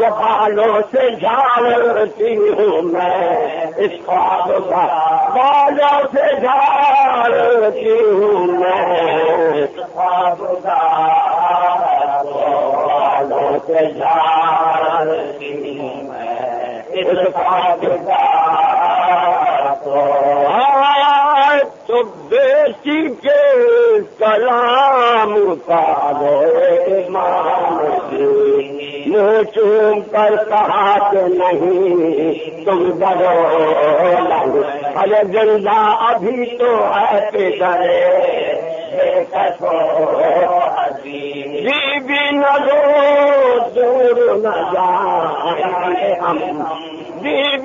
बालों से झाड़ती हूँ मैं, इस ख्वाब का बालों से झाड़ती हूँ मैं, इस ख्वाब का बालों से झाड़ती हूँ मैं, इस ख्वाब का तो बेटी के कलाम का मुँह चूम कर कहा कि नहीं तुम डरो लग, अरे जिंदा अभी तो है पिघले बीबी न दो दूर न जाए हम, बीबी